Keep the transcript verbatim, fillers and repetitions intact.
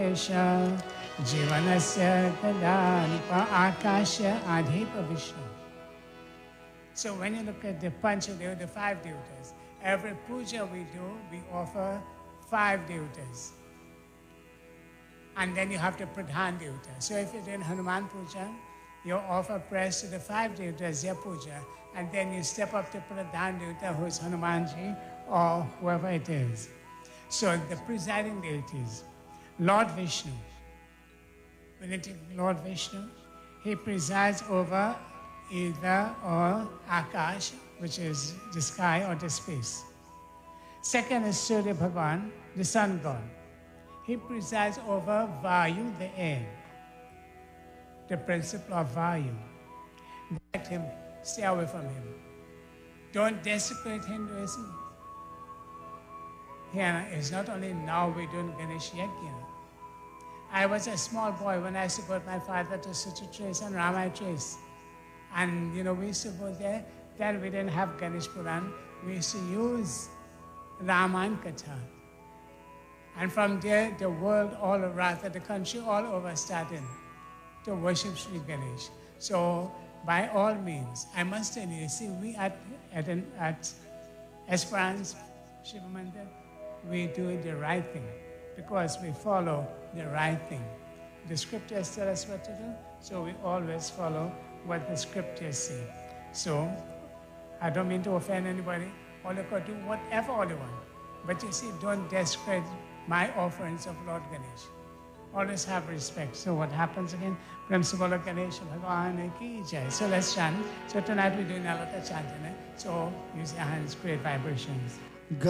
Jivanasya Tadanipa Akasha Adhipa Vishnu. So when you look at the Panchadeva, the five devatas, every puja we do, we offer five devatas. And then you have the Pradhan Devata. So if you're doing Hanuman Puja, you offer prayers to the five devatas, their puja, and then you step up to Pradhan Devata, who is Hanumanji, or whoever it is. So the presiding deities, Lord Vishnu. When it is Lord Vishnu, he presides over either or Akash, which is the sky or the space. Second is Surya Bhagavan, the sun god. He presides over Vayu, the air, the principle of Vayu. Let him, stay away from him. Don't desecrate Hinduism. Here, it's not only now we're doing Ganesh Yajna. I was a small boy when I used to go with my father to Suchitra and Ramaya Trace. And, you know, we used to go there. Then we didn't have Ganesh Puran. We used to use Raman Katha. And from there, the world all, rather the country all over started to worship Sri Ganesh. So, by all means, I must tell you, see, we at, at, an, at Esperance Shiva Mandir, we do the right thing because we follow the right thing. The scriptures tell us what to do, so we always follow what the scriptures say. So, I don't mean to offend anybody. All you can do whatever all you want. But you see, don't discredit my offerings of Lord Ganesh. Always have respect. So what happens again? Principle of Ganesh Bhagavan ki jai. So let's chant. So tonight we're doing a lot of chanting. Eh? So use your hands, create vibrations.